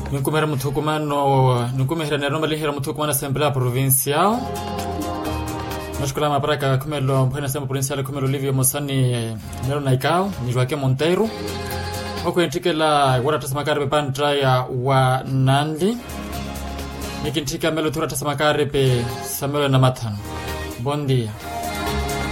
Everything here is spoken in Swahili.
Nunkumera mutukumano, nunkumera neromba lihera mutukumana Assembleia Provincial. Nashukula maparaka kumelo mpena Assembleia Provincial kumelo Livio Mosani Nero Naikao, ni Joaquim Monteiro. Oko entikela wara tasamakare pe pantraya wa Nandi. Nikintika melo tura tasamakare pe Samuel Namathan. Bom dia.